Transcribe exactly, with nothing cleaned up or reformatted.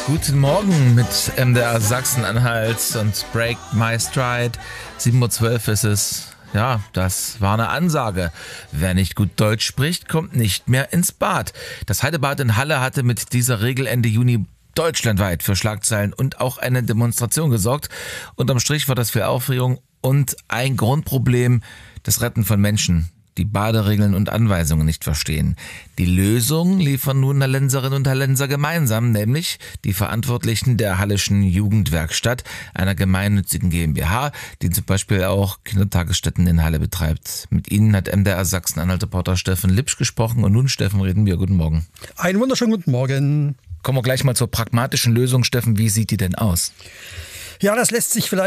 Guten Morgen mit M D R Sachsen-Anhalt und Break My Stride. sieben Uhr zwölf ist es. Ja, das war eine Ansage. Wer nicht gut Deutsch spricht, kommt nicht mehr ins Bad. Das Heidebad in Halle hatte mit dieser Regel Ende Juni deutschlandweit für Schlagzeilen und auch eine Demonstration gesorgt. Unterm Strich war das für Aufregung und ein Grundproblem: das Retten von Menschen, die Baderegeln und Anweisungen nicht verstehen. Die Lösung liefern nun Hallenserinnen und Hallenser gemeinsam, nämlich die Verantwortlichen der Halleschen Jugendwerkstatt, einer gemeinnützigen GmbH, die zum Beispiel auch Kindertagesstätten in Halle betreibt. Mit Ihnen hat M D R Sachsen-Anhalt-Reporter Steffen Lipsch gesprochen und nun, Steffen, reden wir. Guten Morgen. Einen wunderschönen guten Morgen. Kommen wir gleich mal zur pragmatischen Lösung, Steffen. Wie sieht die denn aus? Ja, das lässt sich vielleicht